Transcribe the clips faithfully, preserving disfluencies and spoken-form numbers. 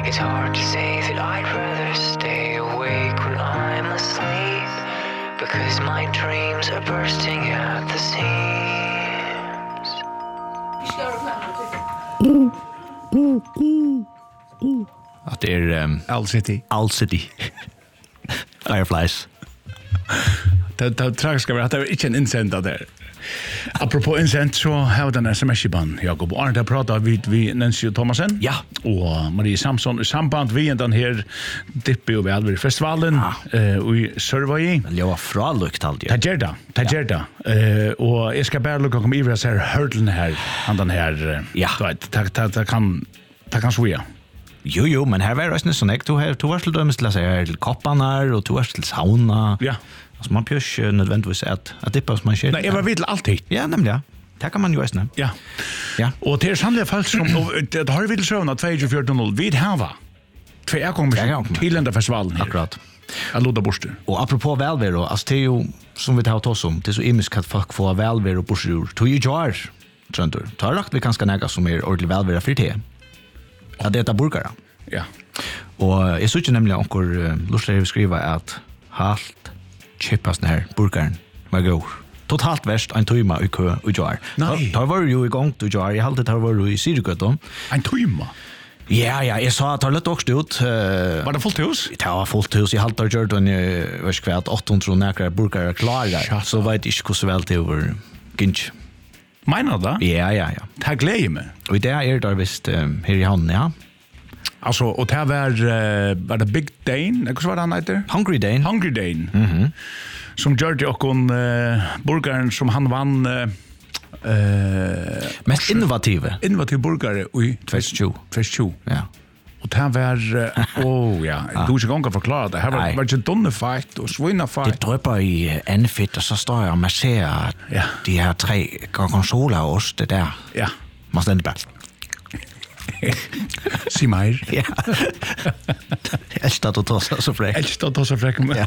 It's hard to say that I'd rather stay awake when I'm asleep, because my dreams are bursting at the seams. Att det är um, Owl City. Owl City. Fireflies. Det det tragiska var att det var inte en insändare där. Apropå insänd så har den sms-ban Jakob och Arne pratar vid vi Nancy Thomasen. Ja. Och Marie Samson i samband vi den här Dippi och Välver festivalen eh och i Survey. Det var fralukt alltid. Tajerda, tajerda. Eh och jag ska bara lucka kom i så här hurdlen här han den här. Ja. Det det kan det kan svåra. Jo, jo, men här var det sån ekto här. Du var till dömes till att säga till kopparna och du var till sauna. Ja. Alltså man pjörs nödvändigtvis att att dippa som man kör. Nej, jag var vill alltid. Ja, nämligen. Det kan man ju ösna. Ja. Ja. Och det är sannolikt folk som det har vill söna två fjorton noll vid hava. Två jag kommer till den där festivalen här. Akkurat. Jag låter borster. Och apropå välvero, alltså det är ju som vi tar oss om, det är så imisk att folk får välvero borster. Tog ju jar, tror du. Tar rakt vi ganska näga som är ordentligt välvero för det. Ja, det är burgare. Ja. Och jag såg ju nämligen onkel Lustre skriva att halt chipas när burgaren var god. Totalt värst en timme i kö och jar. Tar var ju igång till jar. Jag hade tar var i Syrgötom. En timme. Ja, ja, jag sa att det lät också ut. Var det fullt hus? Det var fullt hus. Jag hade gjort en vars kvart åttahundra näkra burgare klara. Så vet jag inte hur väl det var ginch. Menar det? Ja, ja, ja. Det här gläder mig. Och det är det visst här i hamnen, ja. Alltså, och det här var, var det Big Dane? Hur var det han heter? Hungry Dane. Hungry Dane. Mhm. Som gjør det och en uh, burgaren som han vann uh, uh, mest innovativa. Innovativ burgare i tjugo tjugo. Ja. Och det här var, uh, oh ja, du är inte gång att förklara det. Här var, var inte donnefight och svinnafight. Det dröpar i Enfit och så står jag och man ser att ja. De här tre konsoler och oss, det där. Ja. Man ständer bara. Si mer. Ja. Älskar att ta så fräck. Älskar att ta så fräck. Ja.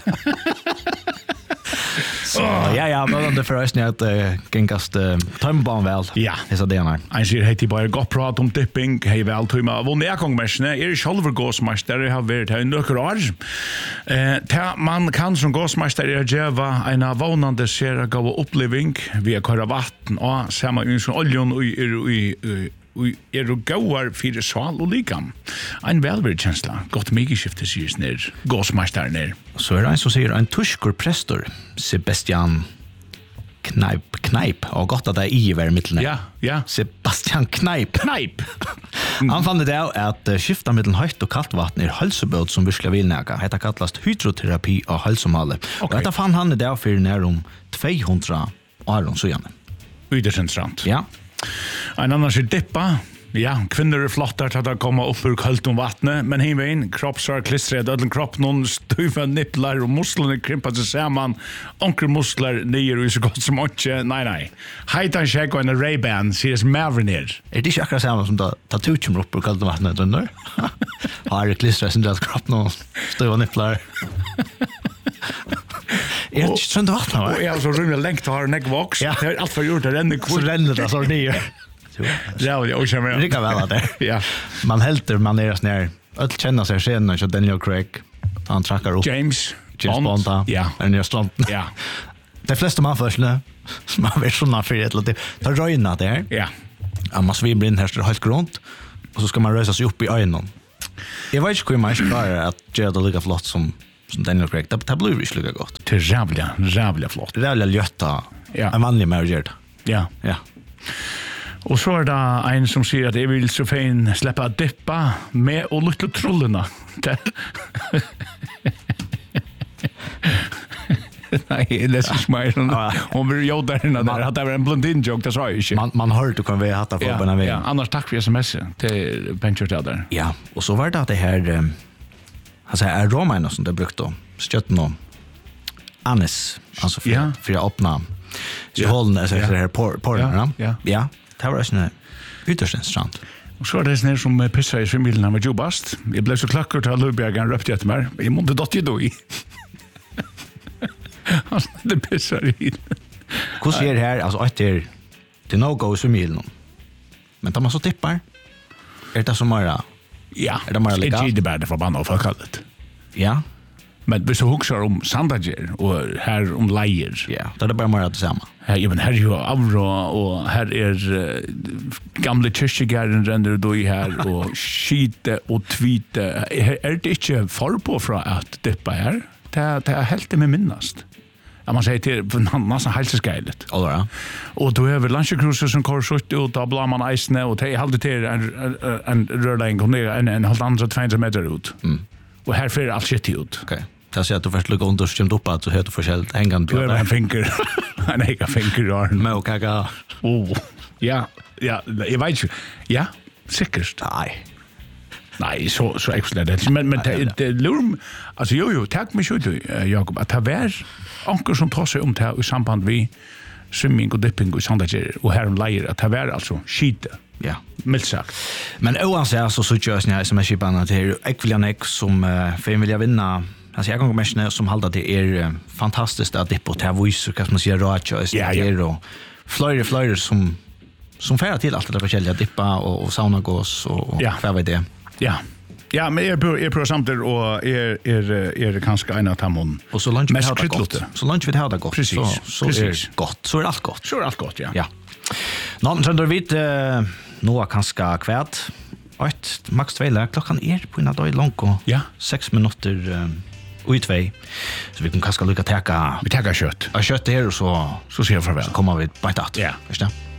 Så ja, ja, men det för oss ni att gängast tömban väl. Ja. Det så det när. Jag ser hej till bara gott prat om dipping. Hej väl tömma. Vad när kom mäsne? Är själva gåsmästare det har varit här några år. Eh, man kan som gåsmästare göra en vånande sera gå uppleving via köra vatten och samma in som oljan och i og er og gauar fyrir sval og likam. Ein velverkjensla, gott megeskifte sier ned, gåsmeisteren ned. Så er det en som sier en tuskur prestor, Sebastian Kneip, Kneip, og godt at det er i hver midtlene. Ja, ja. Sebastian Kneip. Kneip! Han fann det av at skifta mellom høyt og kaldt vatten er halsebød som virkelig vil næga. Hetta kallast hydroterapi av halsomale. Okay. Og dette fann han det av fyrir nær om tvåhundra år så gjerne. Ydersentrant. Ja. En annan är dippa. Ja, kvinnor är flottar till att komma upp ur kallt om vattnet, men hemvägen, kroppsar, klistrad, ödlen kropp, någon stuva nipplar och musklerna krympar sig samman, onkel muskler nyer och så gott som inte. Nej, nej. Heitan check och en Ray-Ban ses Maverinir. Är det inte akkurat samma som att ta tutsen upp ur kallt om vattnet, eller? Har det klistrad sin kropp, någon stuva nipplar. Jag har inte sönt vattnet, va? Och jag har så rymligt längt och har en äggvox. Ja. Det är allt för gjort, det ränner Så ränner det, så nyer. Ja, jag känner mig. Det kan väl det. Ja. Man helter man är snär. Öll känner sig sen så Daniel Craig han trackar upp. James James Bond. Bond ja. En ny strand. Ja. De flesta man först nu som har varit såna för ett lite. Tar röjna där. Ja. Ja, man svimmer in här så helt grunt. Och så ska man rösa sig upp i ögonen. Jag vet inte hur man ska göra att göra det lika flott som som Daniel Craig. Det, det blir ju lika gott. Det är jävla, jävla flott. Det är jävla ljötta. Ja. En vanlig manager. Ja. Ja. Och så är det en som säger att jag vill så fin släppa dippa med och lite trollerna. Nej, det är så smart. Hon vill göra där innan där. Att det var en blondin joke, det sa jag inte. Man, man hör du kan vi hatta för ja, på den vägen. Ja, annars tack för sms till Bencher där. Ja, och så var det att det här alltså är romain som det brukt då. Stött någon anis alltså för ja. för att öppna så hållen alltså det här porren, ja. Ja. Ja, det var sån ytterst intressant. Och så är det sån som pissar i familjen när vi jobbast. Jag blev så klackor till Lubbergen röpte efter mig. Jag måste dott ju då i. Han det pissar i. Hur ser det här alltså att det det no go i familjen. Men tar man så tippar är det som bara Ja, er det mer det legalt? är det bara för barn och folkhallet. Ja. Men hvis du husker om Sandager og her om Leier. Ja, det er bare mer at det samme. Her, ja, men her er jo Avro, og her er uh, gamle kyrkjegæren renner du i her, og skite og tvite. Er, er det ikke forpå fra at dippa her? Det er, det er helt det med minnast. Ja, man sier til nesten helseskeilet. Allra. Og du har vel landskjøkruser som går sutt ut, da blar man eisene, og det er alltid til en, en rørlegging, en, en halvt andre två meter ut. Mm. Og her fyrir alt shit ut. Okej. Okay. Jag ser att du först lukar under och kommer upp att du heter förskällt hängande på. Du har en finger. En eka finger i armen. Med och kaka. Oh. Ja, ja, jag vet ju. Ja, säkert. Nej. Nej, så så excellent. Men men det det lurm. Alltså jo jo, tack mig sjut Jakob att ha vär anker som tar sig om det i samband vi swimming och dipping och sånt där och här om lejer att ha vär alltså skite. Ja, milt sagt. Men oansett så så görs ni som är skipan att det är Ekviljanek som uh, fem vill vinna. Alltså jag kan komma med som håller det är uh, fantastiskt att dippa till voice och kan man säga rätt och ja, ja. och flyger flyger som som färd till allt det där forskjelliga dippa och, och sauna gås och ja. vad vet det. Ja. Ja, men är på är på samtidigt och är är är det kanske en av dem. Och så lunch vi har det gott. Så lunch vi har det gott. Precis. Så så Precis. är gott. Så är allt gott. Så är allt gott, ja. Ja. Nå, men så vet uh, nå kanske kvärt. Ett max två lär klockan är på en dag långt och ja, sex minuter um, och i två. Så vi kan kanske lycka täcka. Vi täcka kött. Ja, kött här och så så ser jag farväl. Så kommer vi på ett att. Ja. Förstår?